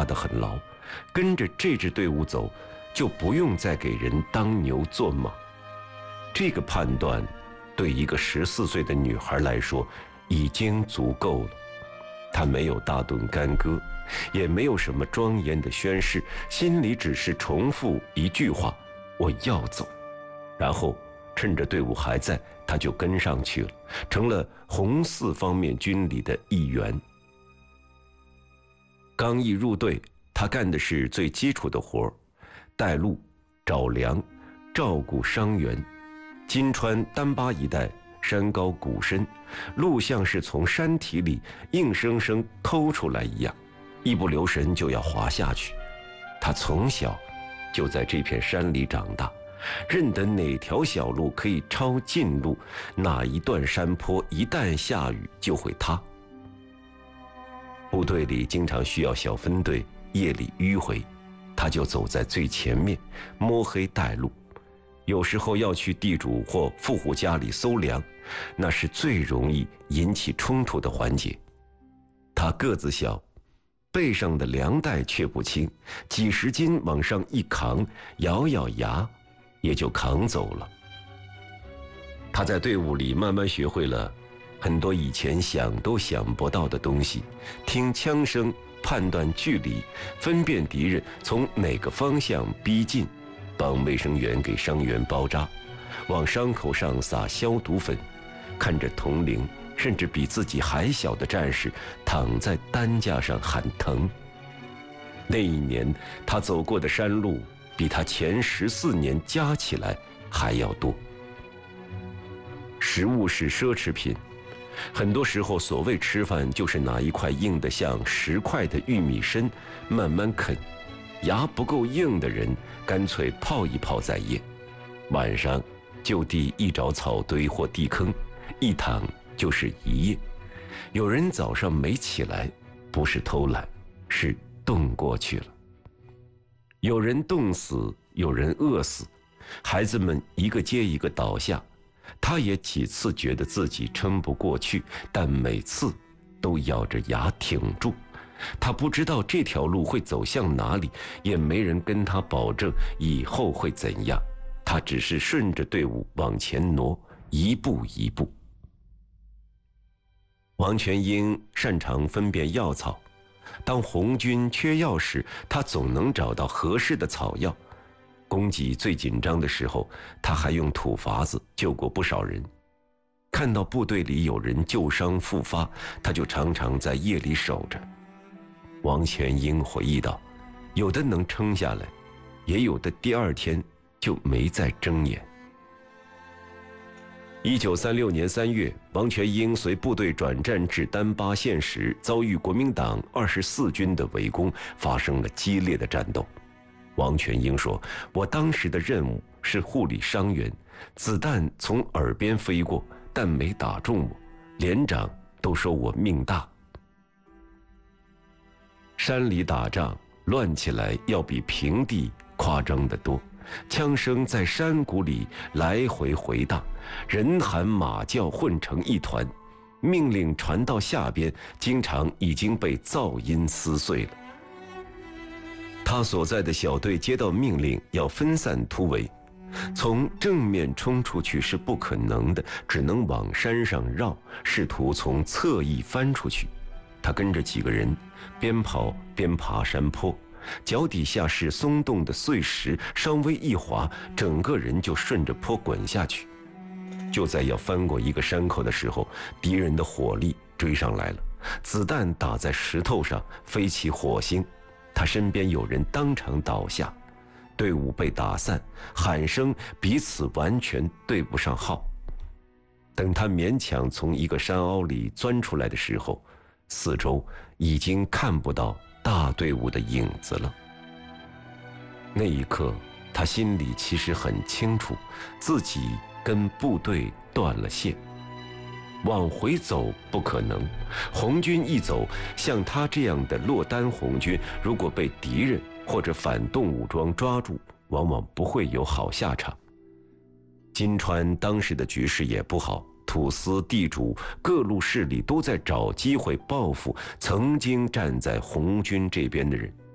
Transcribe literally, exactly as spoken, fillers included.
抓得很牢，跟着这支队伍走，就不用再给人当牛做马。这个判断对一个十四岁的女孩来说已经足够了。她没有大顿干戈，也没有什么庄严的宣誓，心里只是重复一句话：我要走。然后趁着队伍还在，她就跟上去了，成了红四方面军里的一员。刚一入队，她干的是最基础的活，带路、找粮、照顾伤员。金川丹巴一带山高谷深，路像是从山体里硬生生抠出来一样，一不留神就要滑下去。他从小就在这片山里长大，认得哪条小路可以抄近路，哪一段山坡一旦下雨就会塌。部队里经常需要小分队夜里迂回，他就走在最前面，摸黑带路。有时候要去地主或富户家里搜粮，那是最容易引起冲突的环节。他个子小，背上的粮袋却不轻，几十斤往上一扛，咬咬牙也就扛走了。他在队伍里慢慢学会了很多以前想都想不到的东西，听枪声判断距离，分辨敌人从哪个方向逼近，帮卫生员给伤员包扎，往伤口上撒消毒粉，看着同龄甚至比自己还小的战士躺在担架上喊疼。那一年他走过的山路比他前十四年加起来还要多。食物是奢侈品，很多时候所谓吃饭就是拿一块硬得像石块的玉米参慢慢啃，牙不够硬的人干脆泡一泡再咽。晚上就地一找草堆或地坑，一躺就是一夜。有人早上没起来，不是偷懒，是冻过去了。有人冻死，有人饿死，孩子们一个接一个倒下。他也几次觉得自己撑不过去，但每次都咬着牙挺住。他不知道这条路会走向哪里，也没人跟他保证以后会怎样，他只是顺着队伍往前挪，一步一步。王全英擅长分辨药草，当红军缺药时，他总能找到合适的草药。供给最紧张的时候，他还用土法子救过不少人。看到部队里有人旧伤复发，他就常常在夜里守着。王全英回忆道，有的能撑下来，也有的第二天就没再睁眼。一九三六年三月，王全英随部队转战至丹巴县时，遭遇国民党二十四军的围攻，发生了激烈的战斗。王全英说，我当时的任务是护理伤员，子弹从耳边飞过，但没打中我，连长都说我命大。山里打仗乱起来要比平地夸张得多，枪声在山谷里来回回荡，人喊马叫混成一团，命令传到下边，经常已经被噪音撕碎了。他所在的小队接到命令要分散突围，从正面冲出去是不可能的，只能往山上绕，试图从侧翼翻出去。他跟着几个人边跑边爬山坡，脚底下是松动的碎石，稍微一滑，整个人就顺着坡滚下去。就在要翻过一个山口的时候，敌人的火力追上来了，子弹打在石头上飞起火星，他身边有人当场倒下，队伍被打散，喊声彼此完全对不上号。等他勉强从一个山凹里钻出来的时候，四周已经看不到大队伍的影子了。那一刻，他心里其实很清楚，自己跟部队断了线，往回走不可能。红军一走，像他这样的落单红军，如果被敌人或者反动武装抓住，往往不会有好下场。金川当时的局势也不好，土司、地主各路势力都在找机会报复曾经站在红军这边的人。